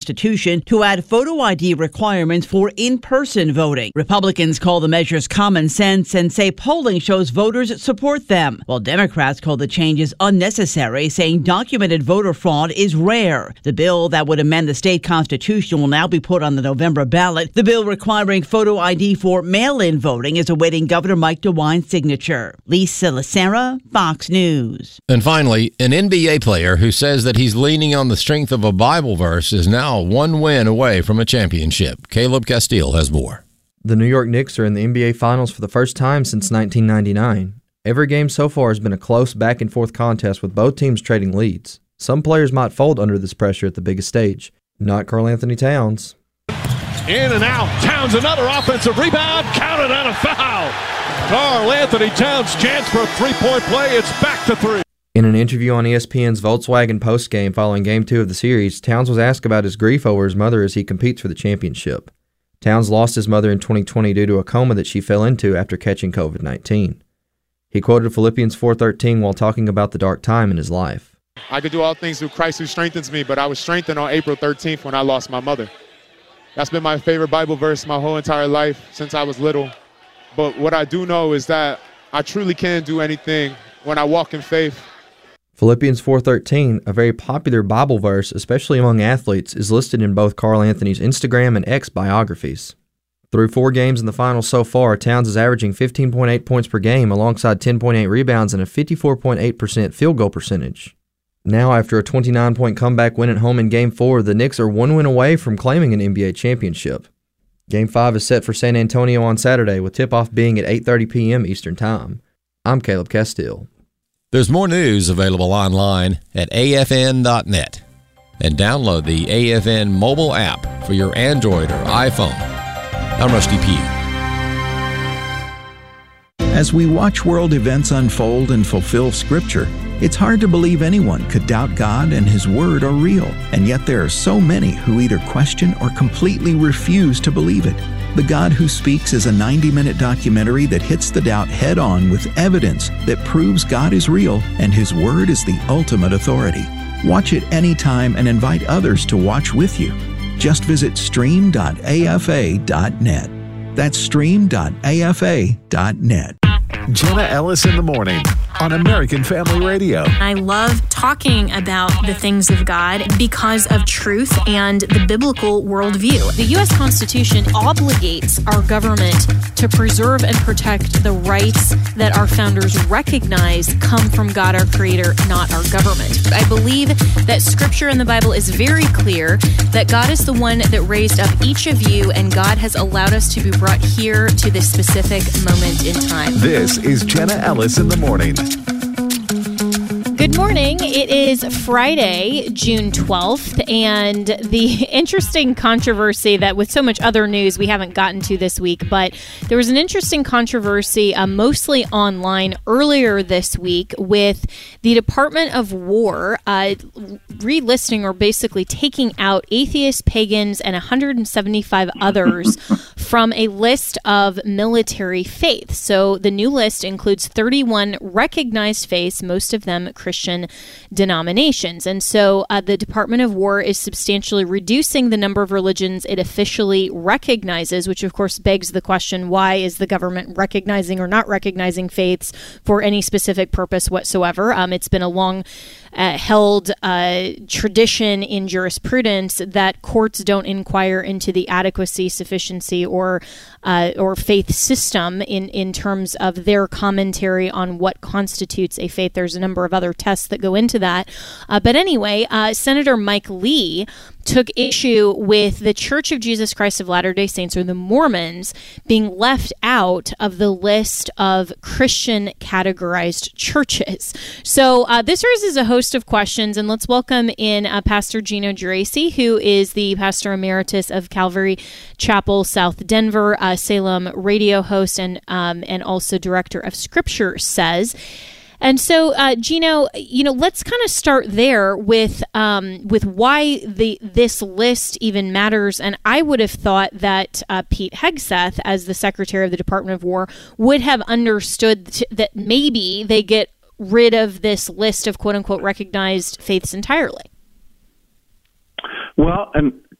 Constitution to add photo ID requirements for in-person voting. Republicans call the measures common sense and say polling shows voters support them, while Democrats call the changes unnecessary, saying documented voter fraud is rare. The bill that would amend the state constitution will now be put on the November ballot. The bill requiring photo ID for mail-in voting is awaiting Governor Mike DeWine's signature. Lisa Lacera, Fox News. And finally, an NBA player who says that he's leaning on the strength of a Bible verse is now one win away from a championship. Caleb Castile has more. The New York Knicks are in the NBA Finals for the first time since 1999. Every game so far has been a close back-and-forth contest with both teams trading leads. Some players might fold under this pressure at the biggest stage. Not Karl-Anthony Towns. In and out. Towns, another offensive rebound. Counted on a foul. Karl-Anthony Towns' chance for a three-point play. It's back to three. In an interview on ESPN's Volkswagen postgame following Game 2 of the series, Towns was asked about his grief over his mother as he competes for the championship. Towns lost his mother in 2020 due to a coma that she fell into after catching COVID-19. He quoted Philippians 4:13 while talking about the dark time in his life. I could do all things through Christ who strengthens me, but I was strengthened on April 13th when I lost my mother. That's been my favorite Bible verse my whole entire life since I was little. But what I do know is that I truly can do anything when I walk in faith. Philippians 4:13, a very popular Bible verse, especially among athletes, is listed in both Karl-Anthony's Instagram and X biographies. Through 4 games in the finals so far, Towns is averaging 15.8 points per game alongside 10.8 rebounds and a 54.8% field goal percentage. Now, after a 29-point comeback win at home in Game 4, the Knicks are one win away from claiming an NBA championship. Game 5 is set for San Antonio on Saturday, with tip-off being at 8:30 p.m. Eastern Time. I'm Caleb Castile. There's more news available online at afn.net. And download the AFN mobile app for your Android or iPhone. I'm Rusty Pugh. As we watch world events unfold and fulfill Scripture, it's hard to believe anyone could doubt God and His Word are real. And yet there are so many who either question or completely refuse to believe it. The God Who Speaks is a 90-minute documentary that hits the doubt head-on with evidence that proves God is real and His Word is the ultimate authority. Watch it anytime and invite others to watch with you. Just visit stream.afa.net. That's stream.afa.net. Jenna Ellis in the morning on American Family Radio. I love talking about the things of God because of truth and the biblical worldview. The U.S. Constitution obligates our government to preserve and protect the rights that our founders recognize come from God, our Creator, not our government. I believe that Scripture in the Bible is very clear that God is the one that raised up each of you, and God has allowed us to be brought here to this specific moment in time. This is Jenna Ellis in the morning. Good morning. It is Friday, June 12th, and the interesting controversy that with so much other news we haven't gotten to this week, but there was an interesting controversy mostly online earlier this week with the Department of War relisting or basically taking out atheists, pagans, and 175 others from a list of military faiths. So the new list includes 31 recognized faiths, most of them Christian denominations. And so the Department of War is substantially reducing the number of religions it officially recognizes, which of course begs the question, why is the government recognizing or not recognizing faiths for any specific purpose whatsoever? It's been a long held tradition in jurisprudence that courts don't inquire into the adequacy, sufficiency, or faith system in terms of their commentary on what constitutes a faith. There's a number of other tests that go into that. But anyway, Senator Mike Lee took issue with the Church of Jesus Christ of Latter-day Saints, or the Mormons, being left out of the list of Christian categorized churches. So this raises a host of questions, and let's welcome in Pastor Gino Geraci, who is the pastor emeritus of Calvary Chapel, South Denver, Salem radio host, and also director of Scripture Says. And so, Gino, let's kind of start there with why this list even matters. And I would have thought that Pete Hegseth, as the Secretary of the Department of War, would have understood that maybe they get rid of this list of quote-unquote recognized faiths entirely. Well, and